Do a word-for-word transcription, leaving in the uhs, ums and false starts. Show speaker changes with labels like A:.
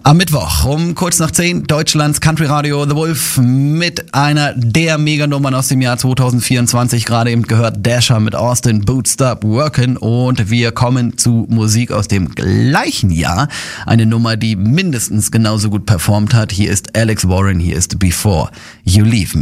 A: Am Mittwoch um kurz nach zehn Deutschlands Country Radio The Wolf mit einer der Meganummern aus dem Jahr zwanzig vierundzwanzig. Gerade eben gehört Dasher mit Austin, Boots Stop Workin', und wir kommen zu Musik aus dem gleichen Jahr. Eine Nummer, die mindestens genauso gut performt hat. Hier ist Alex Warren, hier ist Before You Leave Me.